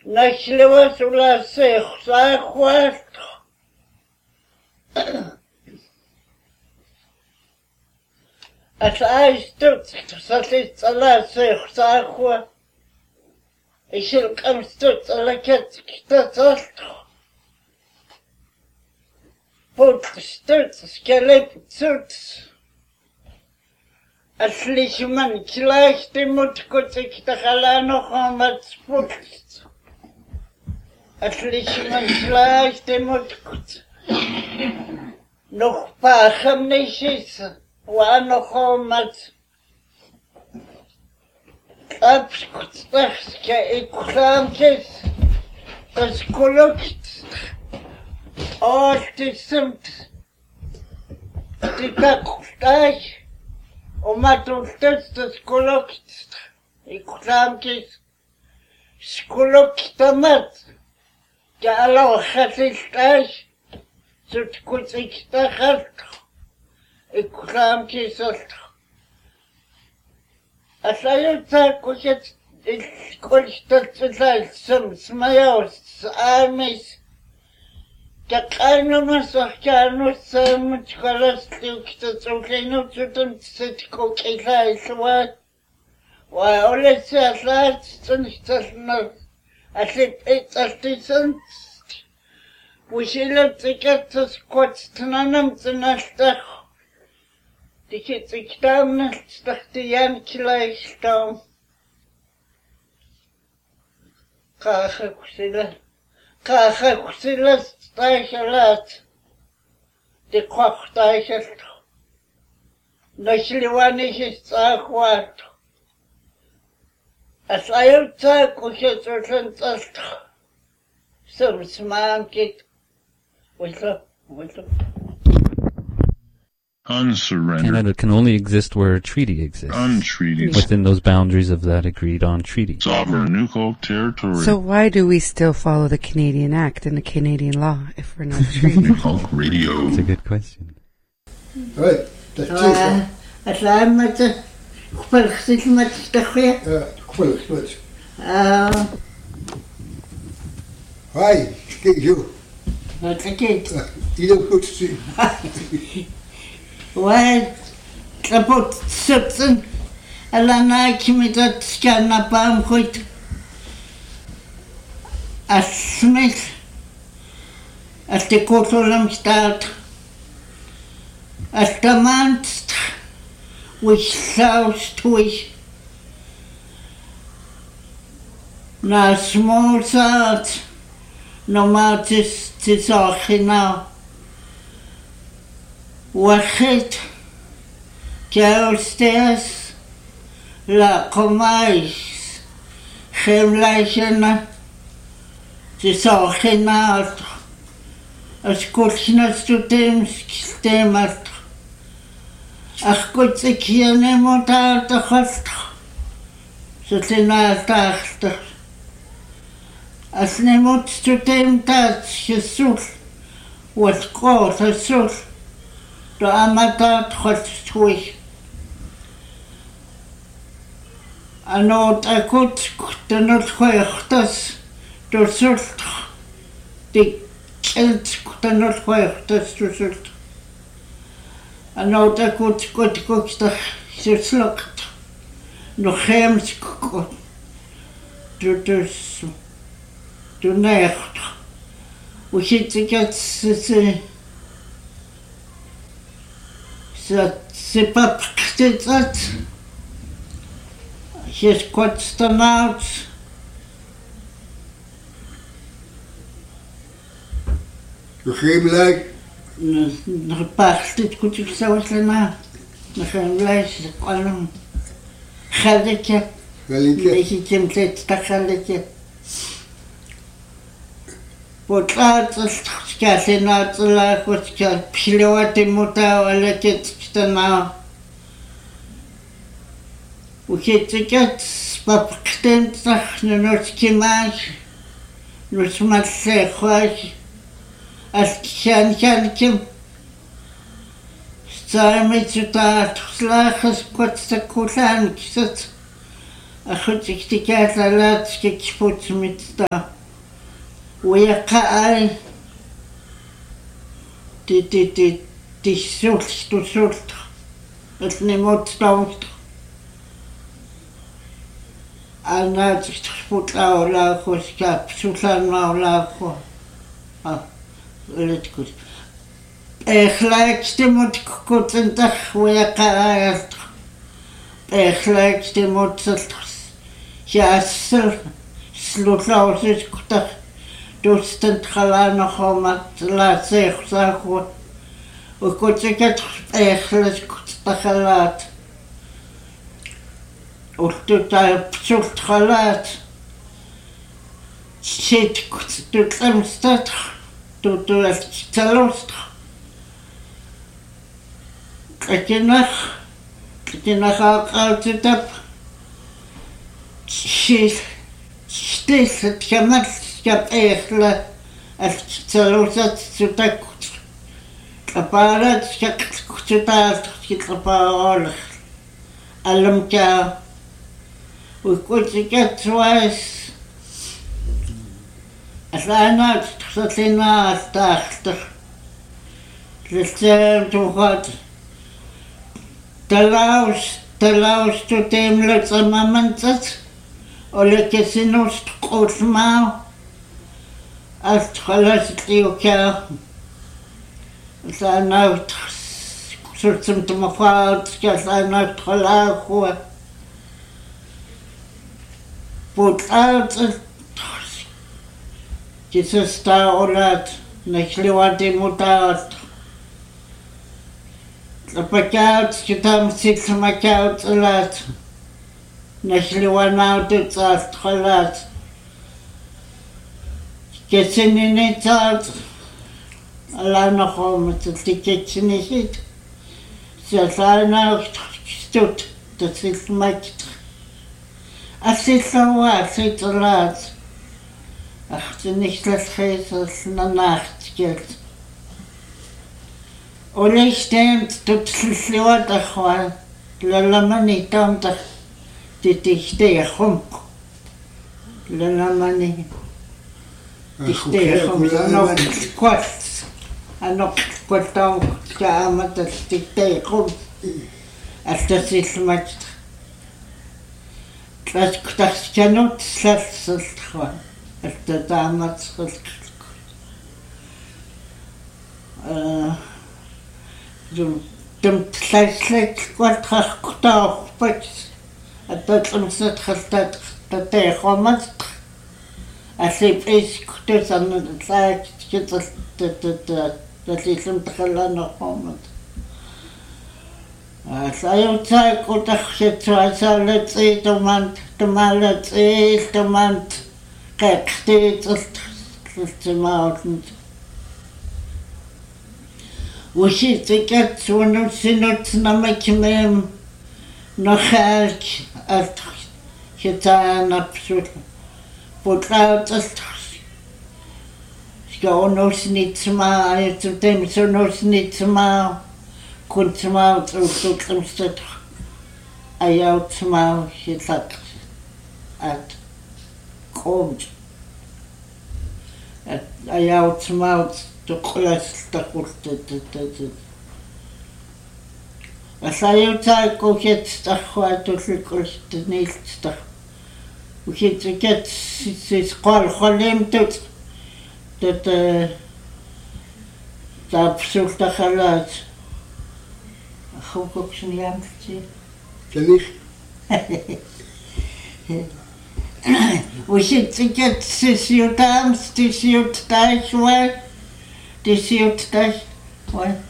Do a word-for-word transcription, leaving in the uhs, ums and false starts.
Нашливо сула сех сахват. As I stood to la sech sahwa. I shall come stood like it that Put stood skeleton suits. Als lichman gleich die Mut gut sich der Hala noch einmal sputzt. Als lichman gleich die Mut gut. Noch pachem nicht ist, war noch einmal. Abskut dachska ik kramkes. Das kolokt. Alt ist die Kackstach. Und man unterstützt das Kolokt. Ich kramke es. Kolokt damit. Der Allah hat sich gleich. So kurz ich da hat. Ich kramke es. Als er sagt, ich jetzt, ich konnte das zu sein, zum Smayaus, Amis. Der keine muss auch gar nicht sein, mit Cholesterol, das auch nicht zu dem Zitko gleich war. Weil alles sehr leid, und ich das noch, als ich jetzt als die sind, wo ich letztlich jetzt das kurz zu einem zu nachdach. Die jetzt ich da nicht, dachte ich an gleich da. Kache Kusila, Kache Kusila, Steichelat. Die Kochteichel. Noch lieber nicht ist auch wart. Als ein Tag, wo ich jetzt so schon das zum Smaan geht. Wieso, wieso? Unsurrendered. Canada can only exist where a treaty exists. Untreated. Within those boundaries of that agreed-on treaty. Sovereign nuclear territory. So why do we still follow the Canadian Act and the Canadian law if we're not treated? Hulk Radio. That's a good question. Right. That's it. Als hij met de gepulgd is met de geer. Ja, gepulgd met. Ah, Hi, kijk zo. wat gekeerd. Ieder goed te zien. Wij kapot zitten. En dan had je met dat scannapaam goed. Als Smith. Als de kotelum staat. Als de maand. Which sounds twitch. Na small sound. No matter to talk now. Waxit. Downstairs. La comais. Gemlijkena. Te talk now. Als kutschnas to them stemat. Ach gut, ik hier niemand uit de gast. Ze zijn uit de achter. Als niemand student uit gezocht, wordt groot gezocht. De amateur gaat terug. En nooit ik goed, de noodgewichtes, de zocht. Die kind, de noodgewichtes, de zocht. En nou dat goed goed goed dat ze slukt. Nog geen goed. Doe dus. Doe necht. Hoe zit ik het ze ze ze ze papkt dat. Je is kort dan uit. Je geen lijk. Nog pas dit goed ik zou zijn. Nog een lijstje kwam. Galletje. Galletje. Beetje template dat galletje. Wat laat het schatten uit de laag wat ik piloot in moet houden dat het staan. Hoe zit ik het? Wat bekend dat nu nog gemaakt. Nu smaakt ze goed. Als ik kan kan staan met je taart geslagen, kortste koelaan gezet. En goed, ik die kaart laat ik voet met sta. ويقع تي تي تي تي سولت تو سولت اثني موت داوت أنا تشتفوت لا ولا خوشكاب سولان ما ولا خو آه ولد كوت إخلاق تموت كوت انتخ ويقع يلتخ إخلاق تموت سلتخ ياسر سلوت لا وسيس كوتخ دوستن خلانا خومات لا سيخ ساخو وكنت كتخ إخلاق كوت تخلات وتوتا بسولت خلات شيت كوت تتلمستخ توتو تلوستخ كتنخ كتنخ أقال تتب شيل شتيس تكمل تكب إخلا التلوسات تتكوت كبارات كتكوتات كتكبارات ألمكا وكنت كتوايس أسانات تخصصينا تاختخ لسان توخات تلاوش تلاوش تتيم لسما منتت ولكسينوش تقوش معه أستخلص تيوكا أسانات كسرتم مفاد كأسانات خلاقوا بوتات كسستا أولاد نشلواتي موتات لبكات كتام سيكس مكات أولاد نشلوانا تتصات خلات كسنيني تات ألا نخوم تتكتشني شيت سيسانا كستوت تسيس مكت أسيسوا أسيسلات أختي نشلت خيسس نناخت كيلت وليش تيمت تتسلسلوات أخوان للماني تامتخ تتشتي خمق للماني تشتي خمق أنو كوات أنو كواتاو كامت تشتي خمق أستسيس مجد تلاش كانوت سلسل أخوان استدامت خلق دم تلاش كوات خاكتاو بس أتطلمست خلطات تتي خمست أسيب إيش كتوس أنا تلاش كتوس تتلسم تخلانا خمست سايو تاي كتخشت واسالت إيه تمانت تمالت إيه تمانت كاكتي تستماوتنت وشي تكت ونوتسنوت نمكمم نخالك أستخ شتانا بسول بوتلاوت أستخ شكاو نوسنيتسما يتمتم سنوسنيتسما كنت ماو تروتوت لمستخ أياو تسماو شتاك أت قومت أياو تسماو تقلس تقول تتتتت أسايو تايكو كت تخواتو تلقلس تنيل تخ وكت كت سيسقال خليم تت تت تابسول تخلات أخوكو شنو يعمل كتير كنيخ وشت كت سيسيو تامس تسيو تايش وين تسيو تايش وين